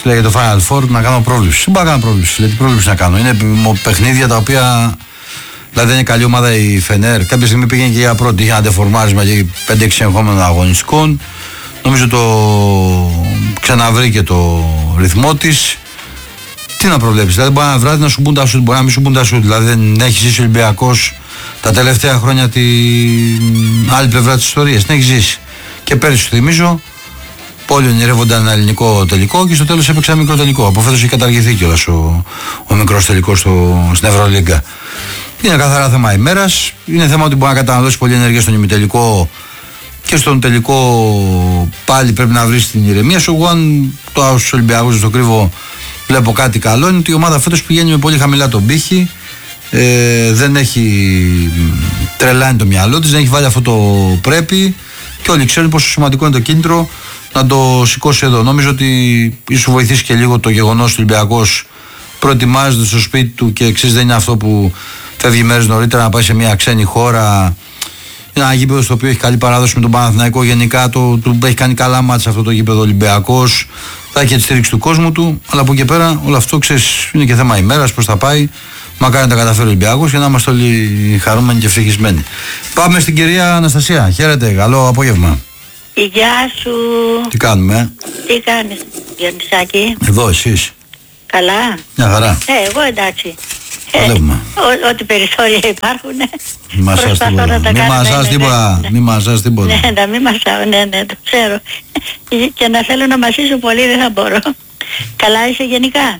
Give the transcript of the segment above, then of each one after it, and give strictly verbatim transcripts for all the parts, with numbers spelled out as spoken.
λέει το Final Four να κάνω πρόβληψη. Δεν μπορώ να κάνω πρόβληψη. Δηλαδή, τι πρόβληψη να κάνω. Είναι παιχνίδια τα οποία. Δηλαδή, δεν είναι καλή ομάδα η Φενέρ. Κάποια στιγμή πήγαινε και για πρώτη. Είχε ένα τεφορμάρισμα και πέντε έξι εγχώμενων αγωνιστικών. Νομίζω το ξαναβρήκε το ρυθμό της. Τι να προβλέψεις. Δηλαδή, μπορεί ένα βράδυ να σου μπουν τα σουτ, μπορεί να μην σου μπουν τα σουτ. Δηλαδή, δεν έχει ζήσει ο Ολυμπιακός τα τελευταία χρόνια την άλλη πλευρά της ιστορίας. Την έχει ζήσει. Και πέρυσι, σου θυμίζω, όλοι ονειρεύονταν ένα ελληνικό τελικό και στο τέλος έπαιξε ένα μικρό τελικό. Από φέτος έχει καταργηθεί κιόλας ο, ο μικρός τελικός στο, στην Ευρωλίγκα. Είναι καθαρά θέμα ημέρας. Είναι θέμα ότι μπορεί να καταναλώσει πολλή ενέργεια στον ημιτελικό και στον τελικό πάλι πρέπει να βρει την ηρεμία σου. Εγώ, αν το Ολυμπιακός στο κρύβο βλέπω κάτι καλό, είναι ότι η ομάδα φέτος πηγαίνει με πολύ χαμηλά τον πύχη. Ε, δεν έχει τρελάνει το μυαλό της, δεν έχει βάλει αυτό το πρέπει και όλοι ξέρουν πόσο σημαντικό είναι το κίνητρο να το σηκώσει εδώ. Νομίζω ότι ίσως βοηθήσει και λίγο το γεγονός ότι ο Ολυμπιακός προετοιμάζεται στο σπίτι του και εξής δεν είναι αυτό που φεύγει μέρες νωρίτερα να πάει σε μια ξένη χώρα. Είναι ένα γήπεδο στο οποίο έχει καλή παράδοση με τον Παναθηναϊκό. Γενικά το, το έχει κάνει καλά μάτσα αυτό το γήπεδο Ολυμπιακός. Θα έχει και τη στήριξη του κόσμου του. Αλλά από εκεί πέρα όλο αυτό ξέρεις είναι και θέμα ημέρας πώς θα πάει. Μακάρι να τα καταφέρει ο Ολυμπιακός για να είμαστε όλοι χαρούμενοι και ευτυχισμένοι. Πάμε στην κυρία Αναστασία. Χαίρετε, καλό απόγευμα. Γεια σου. Τι κάνουμε? Τι κάνεις, Διονυσάκη? Εδώ, εσείς? Καλά. Μια χαρά. Ε, εγώ εντάξει. Παλεύουμε. Ε, ό,τι περιθώρια υπάρχουν. Μη μασάς τίποτα. Μη μασάς τίποτα. Μη μασάς τίποτα. Ναι, να μην μασάω, ναι, ναι, το ξέρω. Και να θέλω να μασίσω πολύ δεν θα μπορώ. Καλά είσαι γενικά?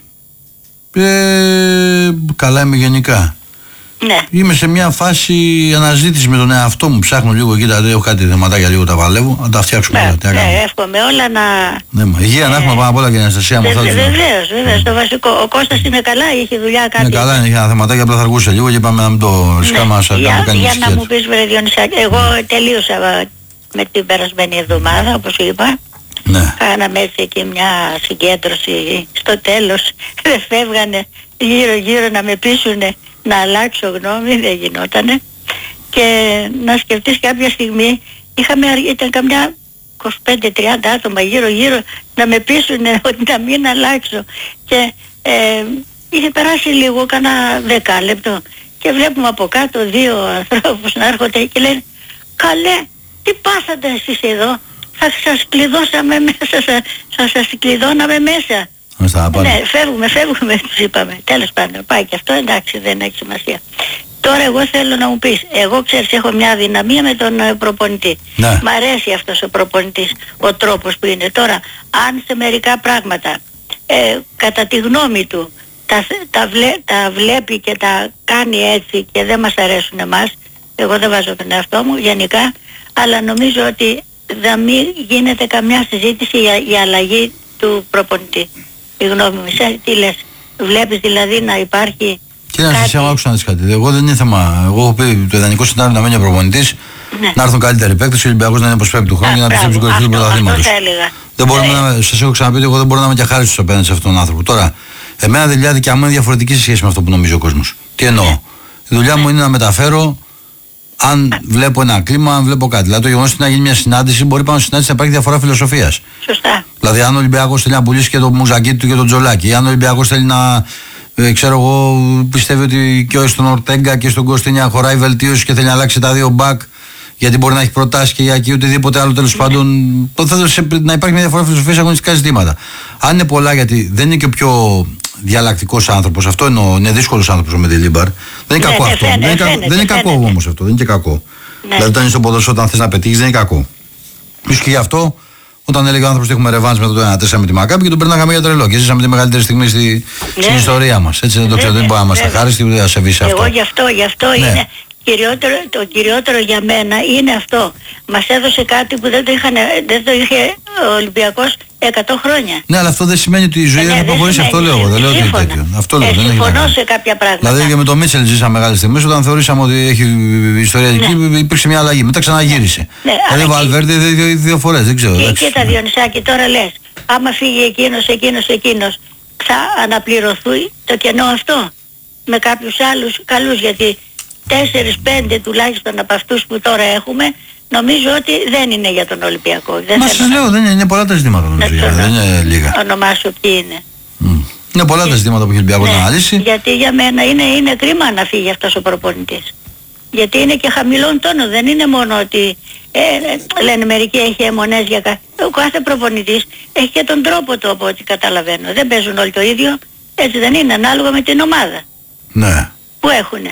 Ε, καλά είμαι γενικά. Ναι. Είμαι σε μια φάση αναζήτηση με τον εαυτό μου. Ψάχνω λίγο εκεί, δηλαδή έχω κάτι θεματάκια λίγο τα παλεύω. Να τα φτιάξουμε όλα. Ναι, ναι, εύχομαι όλα να. Ναι, μα υγεία ε, να έχουμε πάνω απ' όλα και Αναστασία μου. Βεβαίως, βεβαίως, το βασικό. Ο Κώστας είναι καλά, είχε δουλειά κάτι. Είναι καλά, είχε ένα θεματάκι, απλά θα αργούσε λίγο και είπαμε να μην το ρισκάμε. Ναι. Για, για να μου πεις, βρε Διονυσάκη, εγώ τελείωσα με την περασμένη εβδομάδα, όπως είπα. Ναι. Κάναμε έτσι εκεί μια συγκέντρωση. Στο τέλος δεν φεύγανε γύρω γύρω να με πείσουνε να αλλάξω γνώμη, δεν γινότανε. Και να σκεφτείς κάποια στιγμή είχαμε, ήταν καμιά είκοσι πέντε τριάντα άτομα γύρω γύρω να με πείσουνε ότι να μην αλλάξω. Και ε, είχε περάσει λίγο, κάνα δεκάλεπτο και βλέπουμε από κάτω δύο ανθρώπους να έρχονται και λένε «Καλέ, τι πάσατε εσείς εδώ, θα σας κλειδώσαμε μέσα, θα σας κλειδώναμε μέσα». Ναι, φεύγουμε, φεύγουμε, τους είπαμε. Τέλος πάντων, πάει και αυτό, εντάξει, δεν έχει σημασία. Τώρα εγώ θέλω να μου πεις, εγώ ξέρεις έχω μια αδυναμία με τον uh, προπονητή. Ναι. Μ' αρέσει αυτός ο προπονητής, ο τρόπος που είναι. Τώρα, αν σε μερικά πράγματα, ε, κατά τη γνώμη του, τα, τα, βλέ, τα βλέπει και τα κάνει έτσι και δεν μας αρέσουν εμάς, εγώ δεν βάζω τον εαυτό μου γενικά, αλλά νομίζω ότι δεν μην γίνεται καμιά συζήτηση για, για αλλαγή του προπονητή. Η γνώμη μου, εσύ τι λες, βλέπεις δηλαδή να υπάρχει? Κύριε Αναστασία, μου άκουσα να δεις κάτι. Εγώ δεν είναι θέμα. Εγώ έχω πει το ιδανικό σενάριο να μένει ο προπονητής, ναι. Να έρθουν καλύτεροι παίκτες και ο Ολυμπιακός να είναι προσπέμπτη του χρόνου για να πιστέψει στην κορυφή του πρωταθλήματος. Δεν μπορούμε ε. να. Σας έχω ξαναπεί ότι εγώ δεν μπορώ να είμαι και αχάριστος απέναντι σε αυτόν τον άνθρωπο. Τώρα, εμένα η δουλειά δικιά μου είναι διαφορετική σε σχέση με αυτό που νομίζει ο κόσμος. Τι εννοώ? Ναι. Η δουλειά μου είναι να μεταφέρω. Αν βλέπω ένα κλίμα, αν βλέπω κάτι. Δηλαδή το γεγονός ότι να γίνει μια συνάντηση, μπορεί πάνω στη συνάντηση να υπάρχει διαφορά φιλοσοφίας. Σωστά. Δηλαδή, αν ο Ολυμπιακός θέλει να πουλήσει και το μουζακίτι του και τον τζολάκι, αν ο Ολυμπιακός θέλει να. Ε, ξέρω εγώ, πιστεύει ότι και στον Ορτέγκα και στον Κωστίνια χωράει βελτίωση και θέλει να αλλάξει τα δύο μπακ, γιατί μπορεί να έχει προτάσει και για εκεί οτιδήποτε άλλο τέλος πάντων. Το θέλω να υπάρχει μια διαφορά φιλοσοφίας σε αγωνιστικά ζητήματα. Αν είναι πολλά, γιατί δεν είναι και ο πιο διαλλακτικός άνθρωπος, αυτό εννοώ, είναι δύσκολος άνθρωπος ο Μεντελίμπαρ. Δεν είναι ναι, κακό ναι, αυτό. Φαίνεται, δεν είναι, φαίνεται, δεν είναι κακό όμως αυτό, δεν είναι και κακό. Ναι. Δηλαδή, όταν είσαι στο ποδόσφαιρο, όταν θες να πετύχεις, δεν είναι κακό. Ίσως και γι' αυτό, όταν έλεγε ο άνθρωπος ότι έχουμε ρεβάνς μετά το ένα τέσσερα με τη Μακάμπη και τον περνάγαμε για τρελό. Και ζήσαμε τη μεγαλύτερη στιγμή στη, ναι, στην ιστορία μας. Έτσι δεν το ξέρω, δεν μπορεί να είμαστε χάριστοι ούτε να σε βγει αυτό. Εγώ γι' αυτό, γι' αυτό ναι. είναι. Κυριότερο, το κυριότερο για μένα είναι αυτό. Μας έδωσε κάτι που δεν το, είχαν, δεν το είχε ο Ολυμπιακός εκατό χρόνια. Ναι, αλλά αυτό δεν σημαίνει ότι η ζωή δεν προχωρήσει. Αυτό λέω εγώ. Δεν λέω ότι τέτοιο. Αυτό λέω. Ε, συμφωνώ σε κάποια πράγματα. Δηλαδή και με τον Μίτσελ ζήσαμε μεγάλες στιγμές. Όταν θεωρήσαμε ότι έχει ιστορία ναι. εκεί, υπήρξε μια αλλαγή. Μετά ξαναγύρισε. Ναι, δηλαδή ο Βαλβέρντε δύο, δύο φορές. Δεν ξέρω. Και, κοίτα Διονυσάκη, τώρα λες, άμα φύγει εκείνος, εκείνος, εκείνος, θα αναπληρωθεί το κενό αυτό με κάποιους άλλους καλούς, γιατί τέσσερις πέντε τουλάχιστον από αυτούς που τώρα έχουμε νομίζω ότι δεν είναι για τον Ολυμπιακό. Δεν Μα σας λέω, δεν είναι, είναι πολλά τα ζητήματα νομίζω, να δεν είναι λίγα. Ονομάσω ποιοι είναι. Mm. Είναι πολλά τα ζητήματα που έχει ο Ολυμπιακός Ναι, να αναλύσει. γιατί για μένα είναι, είναι κρίμα να φύγει αυτός ο προπονητής. Γιατί είναι και χαμηλών τόνων, δεν είναι μόνο ότι ε, ε, λένε μερικοί έχει αιμονές για κάθε... Ο κάθε προπονητής έχει και τον τρόπο του από ό,τι καταλαβαίνω. Δεν παίζουν όλοι το ίδιο, έτσι δεν είναι, ανάλογα με την ομάδα Ναι. που έχουνε.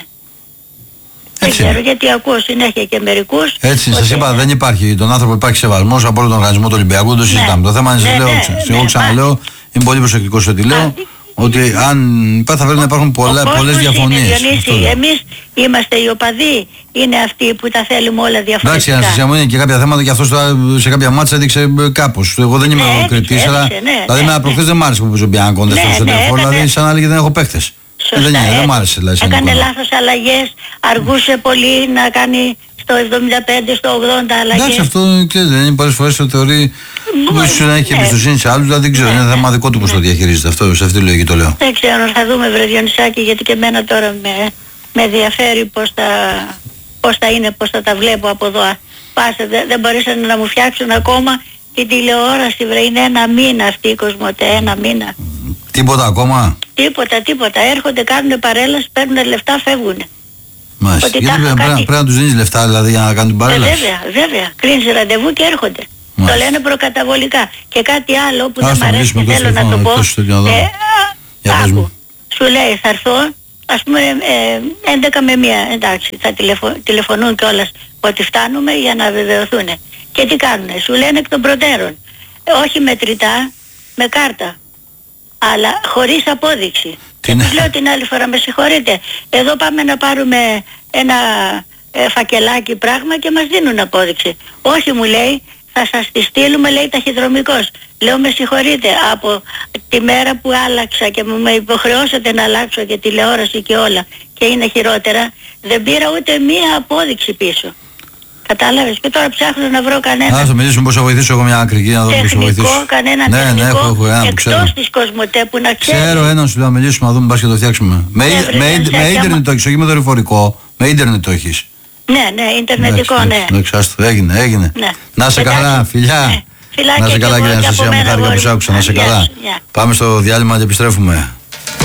Δεν Έτσι ξέρω είναι. γιατί ακούω συνέχεια και μερικούς. Έτσι, σας ότι- είπα, δεν υπάρχει. Τον άνθρωπο υπάρχει σεβασμός από όλο τον οργανισμό του Ολυμπιακού, δεν το συζητάμε. Το θέμα είναι, σας Ναι, λέω, ναι, ξα- ναι, εγώ ξαναλέω, είμαι πολύ προσεκτικός ότι λέω, Α, ότι αν θα πρέπει να υπάρχουν πολλά, ο πολλές κόσμος διαφωνίες. Είναι, Αυτό Διονύση, λέω. εμείς είμαστε οι οπαδοί, είναι αυτοί που τα θέλουμε όλα διαφορετικά. Εντάξει, να σας είναι και κάποια θέματα και αυτός τώρα σε κάποια μάτσα έδειξε ε, κάπως. Εγώ δεν είμαι Ναι, ο έδειξε, κριτής, αλλά έδειξε, ναι, δηλαδή ναι, με προχθές ναι. δεν μ' άρεσε που παίζει ο Μπιάνκο, δεν Ναι, στο ναι, τερφόρ, έκανε- δηλαδή σαν να λέγει δεν έχω παίχτες. Σωστά, Δεν είναι, δεν έκανε- μ' άρεσε δηλαδή. σαν Έκανε εικόνα. λάθος αλλαγές, αργούσε πολύ να κάνει στο εβδομήντα πέντε, στο ογδόντα αλλαγές. Εντάξει, αυτό ξέρετε, είναι πολλές φορές το θεωρεί. Μπορεί, Ίσως να έχει και ναι. εμπιστοσύνη σε άλλους, δηλαδή δεν ξέρω, Ναι, είναι ναι, θέμα δικό του πώς το διαχειρίζεται αυτό, σε αυτή τη λογική το λέω. Δεν ξέρω, θα δούμε βρε Διονυσάκη, γιατί και εμένα τώρα με, με ενδιαφέρει πώς θα, πώς θα είναι, πώς θα τα βλέπω από εδώ. Πάσε, δεν, δεν μπορέσαν να μου φτιάξουν ακόμα την τηλεόραση βρε, είναι ένα μήνα αυτή η Κοσμοτέ, ένα μήνα. Τίποτα ακόμα. Τίποτα, τίποτα, έρχονται, κάνουν παρέλαση, παίρνουν λεφτά, φεύγουν. Μάλιστα. Ότι Γιατί τα είχα πρέπει, κάτι. πρέπει να τους δίνεις λεφτά δηλαδή για να κάνουν την Ε, παρέλαση. βέβαια, βέβαια. Κλείνεις ραντεβού και έρχονται. Μάλιστα. Το λένε προκαταβολικά. Και κάτι άλλο που Ας δεν το μ' αρέσει μιλήσουμε και εκτός θέλω να το τηλεφώνου, πω. εκτός του διαδρόμου. Ε, Για πες άκου. μου. Σου λέει θα έρθω, ας πούμε ε, έντεκα με μία, εντάξει, θα τηλεφω, τηλεφωνούν κιόλας ότι φτάνουμε για να βεβαιωθούν. Και τι κάνουνε, σου λένε εκ των προτέρων. Ε, όχι μετρητά, με κάρτα. Αλλά χωρίς απόδειξη. Τι Και είναι? τους λέω την άλλη φορά, με συγχωρείτε, εδώ πάμε να πάρουμε ένα ε, φακελάκι πράγμα και μας δίνουν απόδειξη. Όχι, μου λέει, θα σας τη στείλουμε, λέει, ταχυδρομικός. Λέω, με συγχωρείτε, από τη μέρα που άλλαξα και μου με υποχρεώσατε να αλλάξω και τηλεόραση και όλα και είναι χειρότερα, δεν πήρα ούτε μία απόδειξη πίσω. Κατάλαβες, και τώρα ψάχνω να βρω κανένα Α, θα μιλήσουμε πώς θα βοηθήσω εγώ μια άκρη να δω πώς θα τεχνικό, βοηθήσω. κανένα Ναι, ναι, τεχνικό έχω, έχω ένα που ξέρω. εκτός της Κοσμοτέ που να ξέρει. Ξέρω έναν σου λέω να μιλήσουμε να δούμε πας και το φτιάξουμε. Με, Ναι, ι- βρε, με, ναι, ίντε- με ναι, ίντερνετ άμα- το έχεις, όχι με δορυφορικό. Με ίντερνετ το έχεις. Ναι, ναι, ιντερνετικό, ναι. Εντάξει, άστο, έγινε, έγινε. Ναι. Να σε Εντάξει. καλά, φιλιά. Ναι. Φιλάκια Να σε και καλά εγώ κύριε και από Αναστασία, μου μένα, χάρηκα που αγόρι σ' μου. άκουσα, να σε Γεια καλά. σου, γεια. Πάμε στο διάλειμμα και επιστρέφουμε.